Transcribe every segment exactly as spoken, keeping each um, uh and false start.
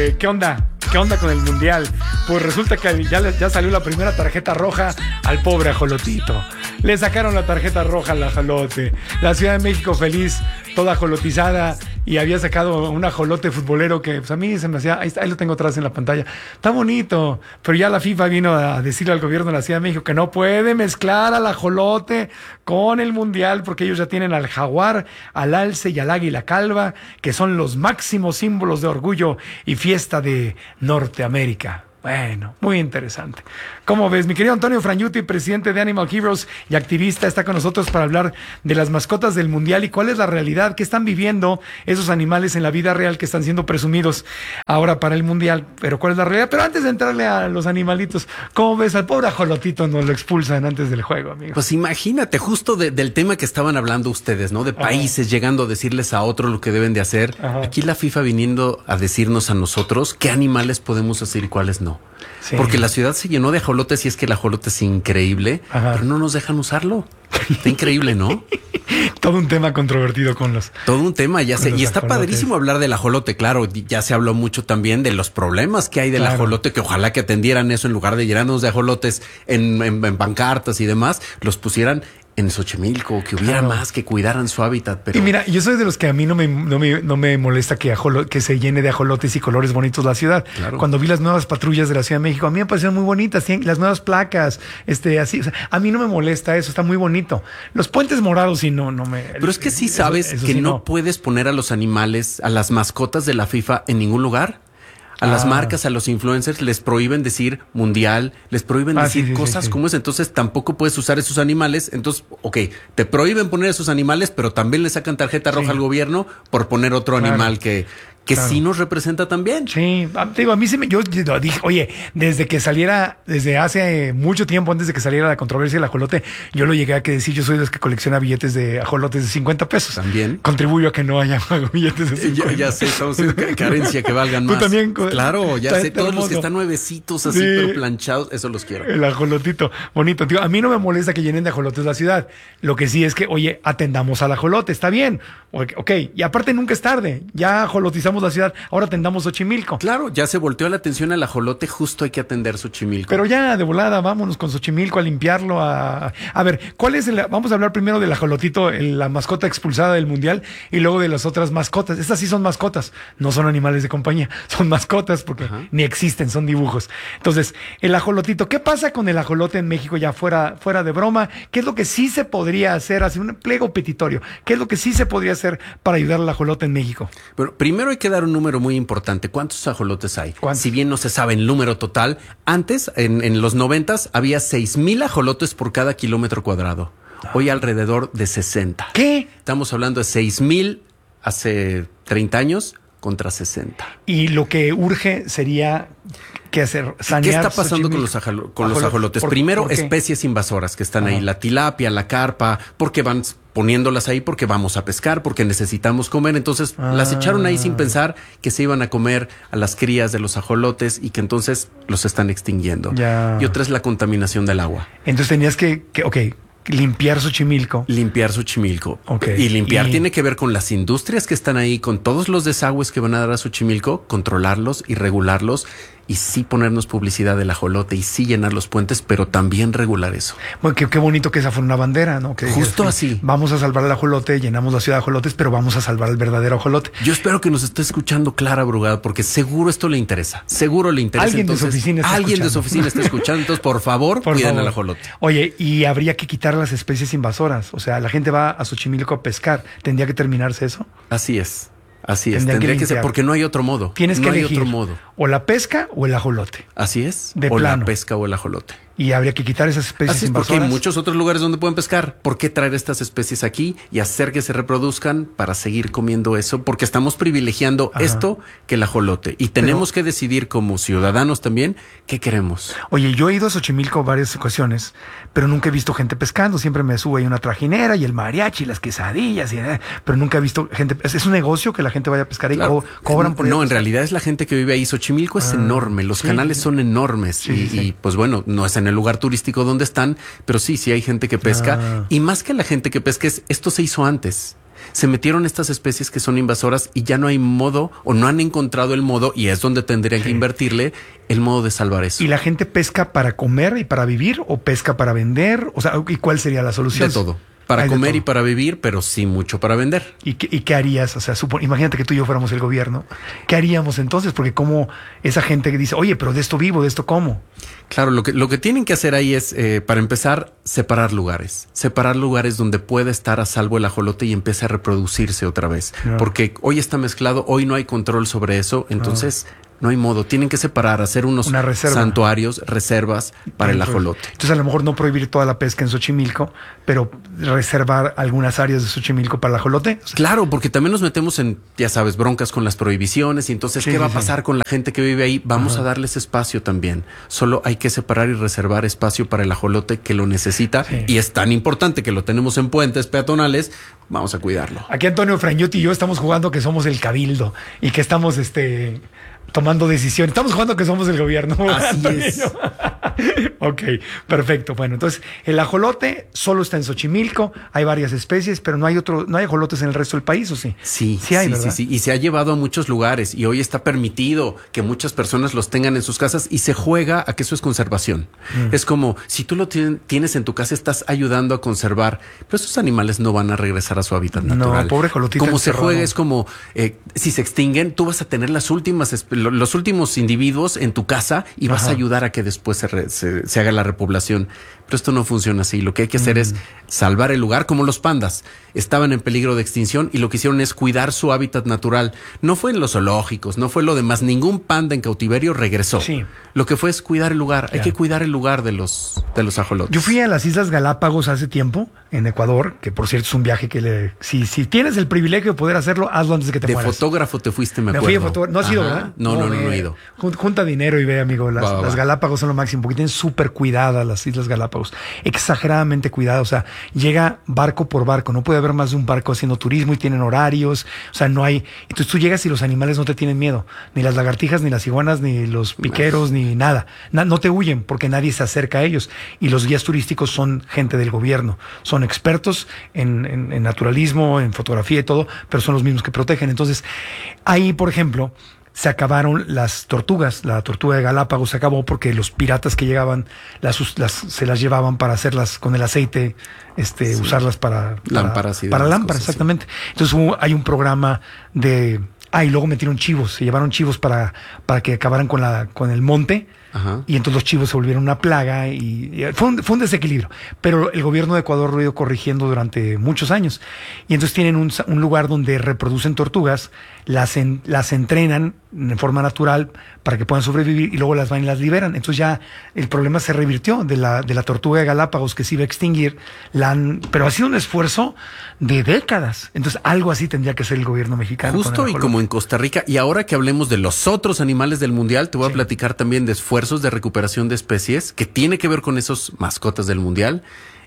Oye, ¿qué onda? ¿Qué onda con el mundial? Pues resulta que ya, ya salió la primera tarjeta roja al pobre ajolotito. Le sacaron la tarjeta roja al ajolote. La Ciudad de México feliz, toda ajolotizada, y había sacado un ajolote futbolero que pues, a mí se me hacía... Ahí, está, ahí lo tengo atrás en la pantalla. Está bonito, pero ya la FIFA vino a decirle al gobierno de la Ciudad de México que no puede mezclar al ajolote con el mundial, porque ellos ya tienen al jaguar, al alce y al águila calva, que son los máximos símbolos de orgullo y fiesta de Norteamérica. Bueno, muy interesante. ¿Cómo ves? Mi querido Antonio Fragnuti, presidente de Animal Heroes y activista, está con nosotros para hablar de las mascotas del mundial y cuál es la realidad que están viviendo esos animales en la vida real que están siendo presumidos ahora para el mundial. Pero cuál es la realidad. Pero antes de entrarle a los animalitos, ¿cómo ves? Al pobre ajolotito nos lo expulsan antes del juego, amigo. Pues imagínate, justo de, del tema que estaban hablando ustedes, ¿no? De países Ajá. llegando a decirles a otros lo que deben de hacer. Ajá. Aquí la FIFA viniendo a decirnos a nosotros qué animales podemos hacer y cuáles no. Sí. Porque la ciudad se llenó de ajolotes y es que el ajolote es increíble, Ajá. pero no nos dejan usarlo. Está increíble, ¿no? Todo un tema controvertido con los... Todo un tema, ya sé. Y está ajolotes. Padrísimo hablar del ajolote, claro. Ya se habló mucho también de los problemas que hay del claro. ajolote, que ojalá que atendieran eso en lugar de llenarnos de ajolotes en, en, en pancartas y demás, los pusieran en Xochimilco, que hubiera claro. más, que cuidaran su hábitat. Pero... Y mira, yo soy de los que a mí no me, no me, no me molesta que, ajolo, que se llene de ajolotes y colores bonitos la ciudad. Claro. Cuando vi las nuevas patrullas de la Ciudad de México, a mí me parecieron muy bonitas, las nuevas placas, este, así, o sea, a mí no me molesta eso, está muy bonito. Los puentes morados sí no, no me... Pero es que sí sabes eso, eso que sí no, no puedes poner a los animales, a las mascotas de la FIFA en ningún lugar. A ah. las marcas, a los influencers les prohíben decir mundial, les prohíben ah, decir sí, sí, cosas sí, sí. como es. Entonces tampoco puedes usar esos animales. Entonces, ok, te prohíben poner esos animales, pero también le sacan tarjeta roja sí. al gobierno por poner otro claro. animal que... que claro. sí nos representa también. Sí, te digo, a mí sí me, yo dije, oye, desde que saliera, desde hace mucho tiempo antes de que saliera la controversia del ajolote, yo lo llegué a que decir, yo soy de los que colecciona billetes de ajolotes de cincuenta pesos. También. Contribuyo a que no haya billetes de cincuenta. Ya, ya sé, estamos en carencia, que valgan más. Tú también. Claro, ya sé, todos hermoso. Los que están nuevecitos así, sí. pero planchados, eso los quiero. El ajolotito, bonito. Tío, a mí no me molesta que llenen de ajolotes la ciudad. Lo que sí es que, oye, atendamos al ajolote, está bien. Ok, y aparte nunca es tarde, ya ajolotizamos la ciudad, ahora atendamos Xochimilco. Claro, ya se volteó la atención al ajolote, justo hay que atender Xochimilco. Pero ya de volada, vámonos con Xochimilco a limpiarlo. A, a ver, ¿cuál es el? Vamos a hablar primero del ajolotito, el, la mascota expulsada del mundial, y luego de las otras mascotas. Estas sí son mascotas, no son animales de compañía, son mascotas porque Ajá. ni existen, son dibujos. Entonces, el ajolotito, ¿qué pasa con el ajolote en México ya fuera, fuera de broma? ¿Qué es lo que sí se podría hacer? Así un pliego petitorio. ¿Qué es lo que sí se podría hacer para ayudar al ajolote en México? Bueno, primero hay que dar un número muy importante. ¿Cuántos ajolotes hay? ¿Cuántos? Si bien no se sabe el número total, antes, en, en los noventas, había seis mil ajolotes por cada kilómetro cuadrado. Hoy alrededor de sesenta. ¿Qué? Estamos hablando de seis mil hace treinta años contra sesenta. Y lo que urge sería... ¿Qué hacer? ¿Qué está pasando con los, ajalo, con los ajolotes? ¿Por, Primero, ¿por especies invasoras que están ah. ahí. La tilapia, la carpa, porque van poniéndolas ahí porque vamos a pescar, porque necesitamos comer. Entonces, ah. las echaron ahí sin pensar que se iban a comer a las crías de los ajolotes y que entonces los están extinguiendo. Ya. Y otra es la contaminación del agua. Entonces tenías que, que ok... Limpiar Xochimilco. Limpiar Xochimilco. Okay. Y limpiar y... tiene que ver con las industrias que están ahí, con todos los desagües que van a dar a Xochimilco, controlarlos y regularlos. Y sí ponernos publicidad del ajolote y sí llenar los puentes, pero también regular eso. Bueno, qué, qué bonito que esa fuera una bandera, ¿no? Que Justo que así. Vamos a salvar al ajolote, llenamos la ciudad de ajolotes, pero vamos a salvar al verdadero ajolote. Yo espero que nos esté escuchando Clara Brugada, porque seguro esto le interesa. Seguro le interesa. Alguien entonces, de su oficina está Alguien escuchando. de su oficina está escuchando. Entonces, por favor, por cuiden favor. al ajolote. Oye, y habría que quitar las especies invasoras. O sea, la gente va a Xochimilco a pescar. ¿Tendría que terminarse eso? Así es. Así es, Tendría, tendría que, que ser, porque no hay otro modo. Tienes no que hay elegir otro modo. O la pesca o el ajolote. Así es. De o plano. la pesca o el ajolote. Y habría que quitar esas especies Así es, invasoras. porque hay muchos otros lugares donde pueden pescar. ¿Por qué traer estas especies aquí y hacer que se reproduzcan para seguir comiendo eso? Porque estamos privilegiando Ajá. esto que el ajolote. Y tenemos Pero, que decidir como ciudadanos también qué queremos. Oye, yo he ido a Xochimilco varias ocasiones, pero nunca he visto gente pescando. Siempre me subo ahí una trajinera y el mariachi, las quesadillas, y, eh, pero nunca he visto gente. Es, es un negocio que la gente vaya a pescar ahí. Claro. Co cobran por No, en realidad es la gente que vive ahí. Xochimilco ah, es enorme. Los sí, canales sí. son enormes. Sí, y, sí. y pues bueno, no es en el lugar turístico donde están, pero sí, sí hay gente que pesca. Ah. Y más que la gente que pesca, es, esto se hizo antes. Se metieron estas especies que son invasoras y ya no hay modo o no han encontrado el modo, y es donde tendrían sí. que invertirle el modo de salvar eso. ¿Y la gente pesca para comer y para vivir o pesca para vender? O sea, ¿y cuál sería la solución? De todo. Para Hay comer y para vivir, pero sí mucho para vender. ¿Y qué, y qué harías? O sea, supon, imagínate que tú y yo fuéramos el gobierno. ¿Qué haríamos entonces? Porque como esa gente que dice, oye, pero de esto vivo, de esto como. Claro, lo que, lo que tienen que hacer ahí es, eh, para empezar, separar lugares. Separar lugares donde pueda estar a salvo el ajolote y empiece a reproducirse otra vez. No. Porque hoy está mezclado, hoy no hay control sobre eso, entonces... No. No hay modo, tienen que separar, hacer unos santuarios, reservas para el ajolote. Entonces a lo mejor no prohibir toda la pesca en Xochimilco, pero reservar algunas áreas de Xochimilco para el ajolote. O sea, claro, porque también nos metemos en, ya sabes, broncas con las prohibiciones y entonces sí, ¿qué sí, va a pasar sí. con la gente que vive ahí? Vamos Ajá. a darles espacio también. Solo hay que separar y reservar espacio para el ajolote que lo necesita sí. y es tan importante que lo tenemos en puentes peatonales. Vamos a cuidarlo. Aquí Antonio Frangiuti y yo estamos jugando que somos el cabildo y que estamos este tomando decisiones. Estamos jugando que somos el gobierno. Así es. Ok, perfecto. Bueno, entonces el ajolote solo está en Xochimilco. Hay varias especies, pero no hay otro, no hay ajolotes en el resto del país, ¿o sí? Sí, sí hay, sí, ¿verdad? sí, sí. Y se ha llevado a muchos lugares y hoy está permitido que muchas personas los tengan en sus casas y se juega a que eso es conservación. Mm. Es como si tú lo tienes en tu casa, estás ayudando a conservar, pero esos animales no van a regresar a su hábitat natural. No, pobre ajolotito. Como se juega es como eh, si se extinguen, tú vas a tener las últimas, los últimos individuos en tu casa y vas Ajá. a ayudar a que después se, re, se, se haga la repoblación. Pero esto no funciona así. Lo que hay que hacer mm. es salvar el lugar, como los pandas. Estaban en peligro de extinción y lo que hicieron es cuidar su hábitat natural. No fue en los zoológicos, no fue lo demás. Ningún panda en cautiverio regresó. Sí. Lo que fue es cuidar el lugar. Ya. Hay que cuidar el lugar de los, de los ajolotes. Yo fui a las Islas Galápagos hace tiempo, en Ecuador, que por cierto es un viaje que le... Si, si tienes el privilegio de poder hacerlo, hazlo antes de que te de mueras. De fotógrafo te fuiste, me, me acuerdo. Fui de fotógrafo. No has ido, ¿verdad? No, no, no, no, no he ido. Junta dinero y ve, amigo. Las, va, va, las Galápagos son lo máximo, porque tienen súper cuidadas las Islas Galápagos. Exageradamente cuidadas. O sea, llega barco por barco. No puede haber más de un barco haciendo turismo y tienen horarios. O sea, no hay... Entonces tú llegas y los animales no te tienen miedo. Ni las lagartijas, ni las iguanas, ni los piqueros, ni nada. Na, no te huyen porque nadie se acerca a ellos. Y los guías turísticos son gente del gobierno. Son expertos en, en, en naturalismo, en fotografía y todo, pero son los mismos que protegen. Entonces, ahí, por ejemplo... se acabaron las tortugas, la tortuga de Galápagos se acabó porque los piratas que llegaban las, las, se las llevaban para hacerlas con el aceite, este, sí. usarlas para, para lámparas. Y para lámparas, cosas, exactamente. Sí. Entonces hubo, hay un programa de... Ah, y luego metieron chivos, se llevaron chivos para, para que acabaran con, la, con el monte. Ajá. Y entonces los chivos se volvieron una plaga y, y fue, un, fue un desequilibrio. Pero el gobierno de Ecuador lo ha ido corrigiendo durante muchos años. Y entonces tienen un, un lugar donde reproducen tortugas, las, en, las entrenan en forma natural para que puedan sobrevivir y luego las van y las liberan. Entonces ya el problema se revirtió de la, de la tortuga de Galápagos que se iba a extinguir, la han, pero ha sido un esfuerzo de décadas. Entonces algo así tendría que ser el gobierno mexicano. Justo y como en Costa Rica. Y ahora que hablemos de los otros animales del mundial, te voy sí. a platicar también de esfuerzos de recuperación de especies que tiene que ver con esos mascotas del mundial.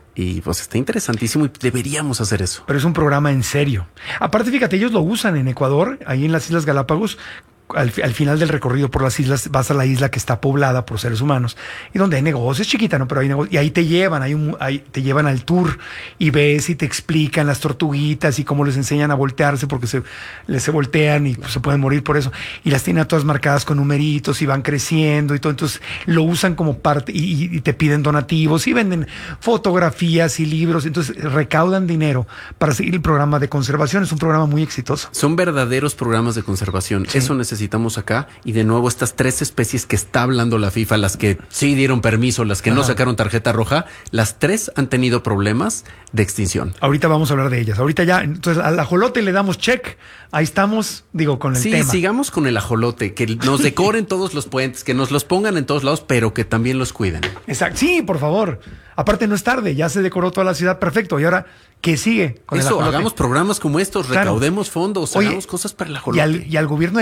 Y pues está interesantísimo y deberíamos hacer eso. Pero es un programa en serio. Aparte, fíjate, ellos lo usan en Ecuador, ahí en las Islas Galápagos. Al, al final del recorrido por las islas vas a la isla que está poblada por seres humanos y donde hay negocios, es chiquita, ¿no? Pero hay negocios y ahí te llevan, hay un, ahí te llevan al tour y ves y te explican las tortuguitas y cómo les enseñan a voltearse porque se, les se voltean y pues, se pueden morir por eso y las tienen todas marcadas con numeritos y van creciendo y todo, entonces lo usan como parte y, y te piden donativos y venden fotografías y libros, entonces recaudan dinero para seguir el programa de conservación, es un programa muy exitoso. Son verdaderos programas de conservación, sí. Eso necesita necesitamos acá y de nuevo estas tres especies que está hablando la FIFA, las que sí dieron permiso, las que Ajá. no sacaron tarjeta roja, las tres han tenido problemas de extinción. Ahorita vamos a hablar de ellas. Ahorita ya, entonces al ajolote le damos check. Ahí estamos, digo, con el sí, tema. Sí, sigamos con el ajolote, que nos decoren todos los puentes, que nos los pongan en todos lados, pero que también los cuiden. Exacto. Sí, por favor. Aparte no es tarde, ya se decoró toda la ciudad, perfecto. Y ahora, ¿qué sigue con Eso, el ajolote? Hagamos programas como estos, claro. recaudemos fondos, Oye, hagamos cosas para el ajolote. Y al, y al gobierno de Clara Brugada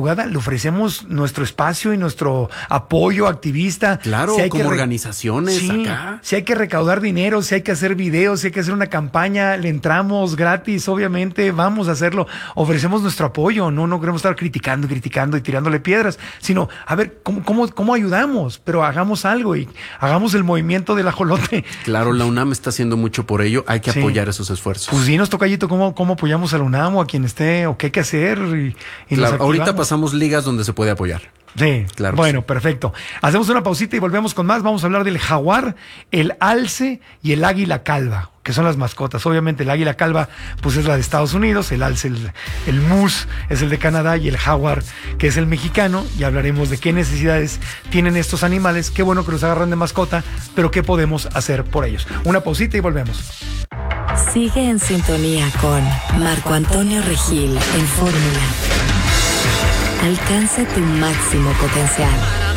madrugada, le ofrecemos nuestro espacio y nuestro apoyo activista. Claro, si hay como que re- organizaciones sí, acá. Si hay que recaudar dinero, si hay que hacer videos, si hay que hacer una campaña, le entramos gratis, obviamente, vamos a hacerlo. Ofrecemos nuestro apoyo, no, no queremos estar criticando, criticando y tirándole piedras, sino, a ver, ¿cómo, cómo, cómo ayudamos? Pero hagamos algo y hagamos el movimiento del ajolote. Claro, la UNAM está haciendo mucho por ello, hay que Sí. apoyar esos esfuerzos. Pues dinos, tocayito, ¿cómo, cómo apoyamos a la UNAM o a quien esté, o qué hay que hacer? Y, y nos Claro, ahorita activamos. pasamos ligas donde se puede apoyar. Sí, Claro que bueno, perfecto. Hacemos una pausita y volvemos con más. Vamos a hablar del jaguar, el alce y el águila calva, que son las mascotas. Obviamente el águila calva pues es la de Estados Unidos, el alce, el, el mus es el de Canadá y el jaguar que es el mexicano. Y hablaremos de qué necesidades tienen estos animales, qué bueno que los agarran de mascota, pero qué podemos hacer por ellos. Una pausita y volvemos. Sigue en sintonía con Marco Antonio Regil en Fórmula. Alcanza tu máximo potencial.